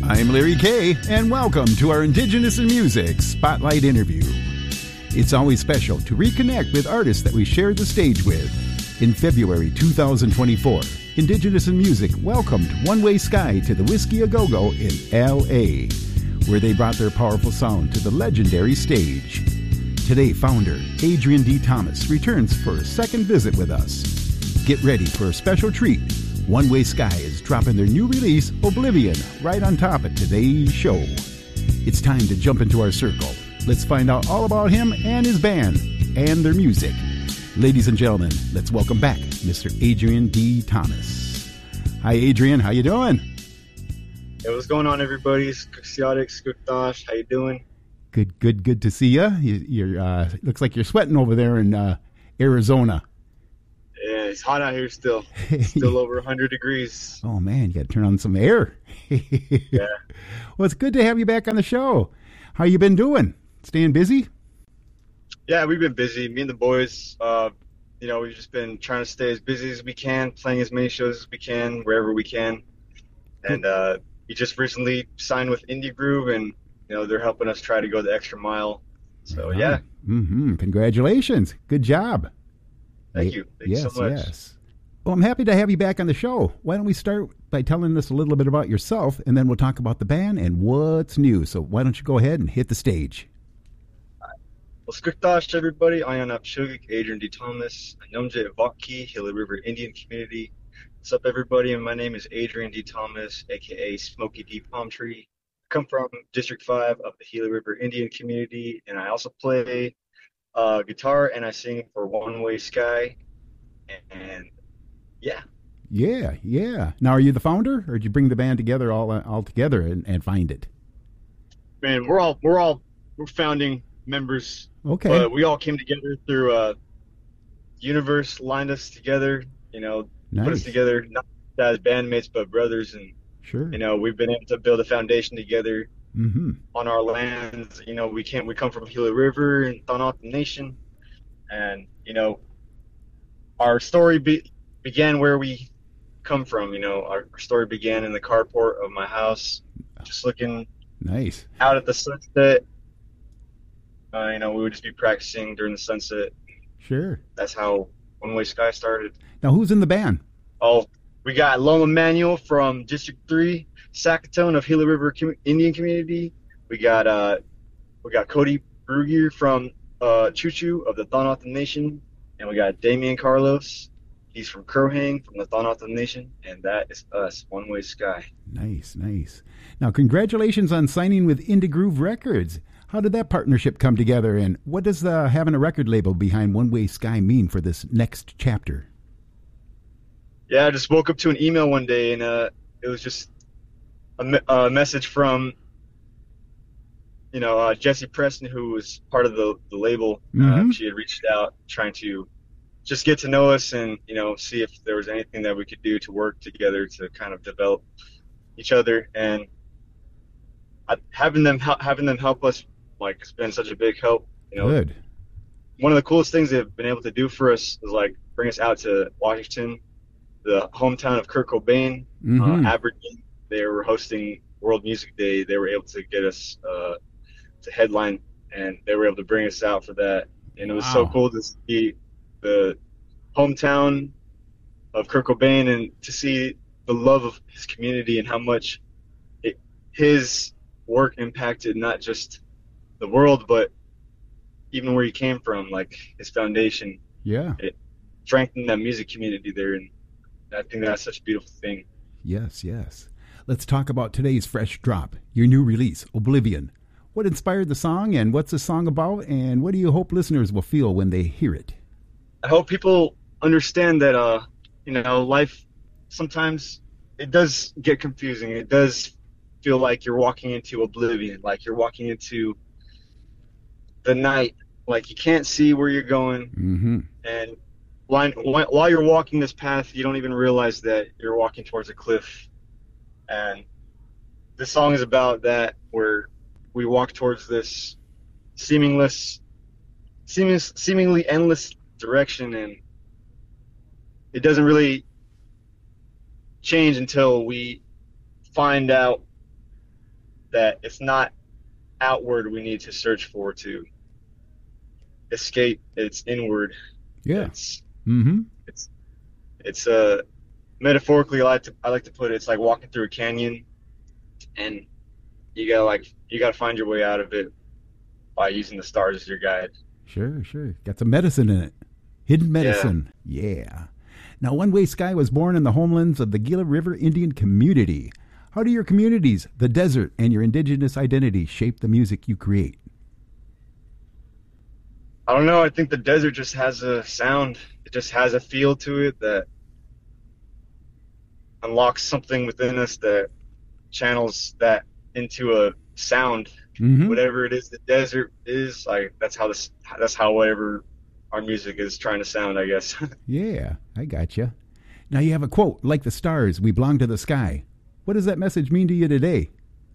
I'm Larry Kay, and welcome to our Indigenous in Music Spotlight interview. It's always special to reconnect with artists that we shared the stage with. In February 2024, Indigenous in Music welcomed One Way Sky to the Whiskey A Go-Go in L.A., where they brought their powerful sound to the legendary stage. Today, founder Adrian D. Thomas returns for a second visit with us. Get ready for a special treat. One Way Sky is dropping their new release, Oblivion, right on top of today's show. It's time to jump into our circle. Let's find out all about him and his band and their music. Ladies and gentlemen, let's welcome back Mr. Adrian D. Thomas. Hi, Adrian. How you doing? Hey, what's going on, everybody? Skuksiotic, Skukdosh. How you doing? Good to see you. You're looks like you're sweating over there in Arizona. Yeah, it's hot out here still. Still over 100 degrees. Oh, man, you got to turn on some air. Yeah. Well, it's good to have you back on the show. How you been doing? Staying busy? Yeah, we've been busy. Me and the boys, we've just been trying to stay as busy as we can, playing as many shows as we can, wherever we can. And we just recently signed with Indie Groove, and, they're helping us try to go the extra mile. So, yeah. Mm-hmm. Congratulations. Good job. Thank you. Thank you so much. Yes. Well, I'm happy to have you back on the show. Why don't we start by telling us a little bit about yourself, and then we'll talk about the band and what's new. So why don't you go ahead and hit the stage? Well, Skukdosh, everybody. I am Shugik, Adrian D. Thomas, Nomje Evaki, Gila River Indian Community. What's up, everybody? And my name is Adrian D. Thomas, a.k.a. Smoky D. Palm Tree. I come from District 5 of the Gila River Indian Community, and I also play guitar, and I sing for One Way Sky, and yeah. Now, are you the founder, or did you bring the band together all together and find it? Man, we're founding members. Okay. But we all came together through universe lined us together. Nice. Put us together, not as bandmates but brothers, and sure. We've been able to build a foundation together. Mm-hmm. On our lands. We come from Gila River and Thonothan Nation, and our story began where we come from. Our story began in the carport of my house, just looking nice out at the sunset. We would just be practicing during the sunset. Sure. That's how One Way Sky started. Now, who's in the band? Oh, we got Loma Manuel from District 3, Sackatone of Gila River Indian Community. We got Cody Brugier from Choo Choo of the Thonothan Nation, and we got Damian Carlos. He's from Crowhang from the Thonothan Nation, and that is us, One Way Sky. Nice. Now, congratulations on signing with Indie Groove Records. How did that partnership come together, and what does having a record label behind One Way Sky mean for this next chapter? Yeah, I just woke up to an email one day, and it was just a message from, Jesse Preston, who was part of the label. Mm-hmm. She had reached out trying to just get to know us and, see if there was anything that we could do to work together to kind of develop each other. And having them help us, it's been such a big help. Good. One of the coolest things they've been able to do for us is, bring us out to Washington, the hometown of Kurt Cobain, mm-hmm. Aberdeen. They were hosting World Music Day. They were able to get us to headline, and they were able to bring us out for that. And it was so cool to see the hometown of Kurt Cobain and to see the love of his community and how much his work impacted not just the world, but even where he came from, his foundation. Yeah. It strengthened that music community there, and I think that's such a beautiful thing. Yes. Let's talk about today's fresh drop, your new release, Oblivion. What inspired the song, and what's the song about, and what do you hope listeners will feel when they hear it? I hope people understand that, life, sometimes it does get confusing. It does feel like you're walking into oblivion, like you're walking into the night, like you can't see where you're going. Mm-hmm. And while you're walking this path, you don't even realize that you're walking towards a cliff. And this song is about that, where we walk towards this seemingly endless direction, and it doesn't really change until we find out that it's not outward we need to search for to escape. It's inward. Yeah. It's metaphorically, I like to put it, it's like walking through a canyon, and you gotta find your way out of it by using the stars as your guide. Sure. Got some medicine in it. Hidden medicine. Yeah. Now, One Way Sky was born in the homelands of the Gila River Indian community. How do your communities, the desert, and your indigenous identity shape the music you create? I don't know. I think the desert just has a sound. It just has a feel to it that unlocks something within us that channels that into a sound. Whatever it is the desert is, like that's how whatever our music is trying to sound, I guess. Yeah, I got you. Now you have a quote, like the stars, we belong to the sky. What does that message mean to you today?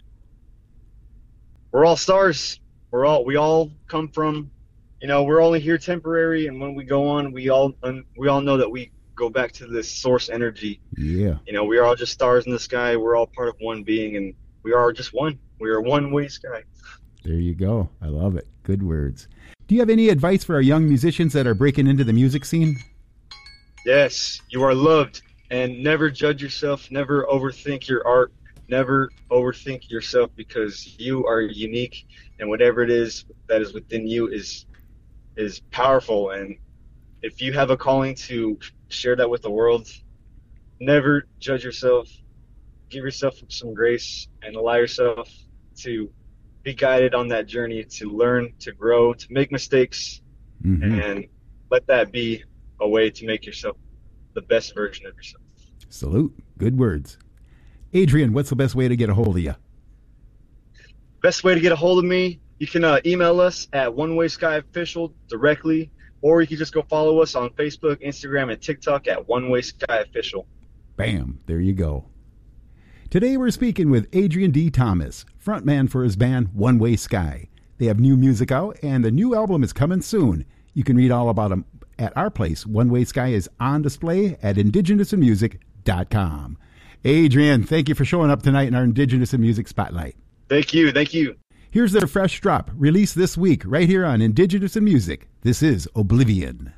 We're all stars. We all come from, we're only here temporary, and when we go on, we all know that we go back to this source energy. Yeah. We are all just stars in the sky. We're all part of one being, and we are just one. We are one way sky. There you go. I love it. Good words. Do you have any advice for our young musicians that are breaking into the music scene? Yes, you are loved, and never judge yourself. Never overthink your art. Never overthink yourself, because you are unique, and whatever it is that is within you is powerful. And if you have a calling to share that with the world, never judge yourself. Give yourself some grace and allow yourself to be guided on that journey, to learn, to grow, to make mistakes, and let that be a way to make yourself the best version of yourself. Salute. Good words. Adrian, what's the best way to get a hold of you? Best way to get a hold of me, you can email us at One Way Sky Official directly, or you can just go follow us on Facebook, Instagram, and TikTok at One Way Sky Official. Bam. There you go. Today we're speaking with Adrian D. Thomas, frontman for his band One Way Sky. They have new music out, and the new album is coming soon. You can read all about them at our place. One Way Sky is on display at indigenousinmusic.com. Adrian, thank you for showing up tonight in our Indigenous in Music Spotlight. Thank you. Here's their fresh drop, released this week right here on Indigenous in Music. This is Oblivion.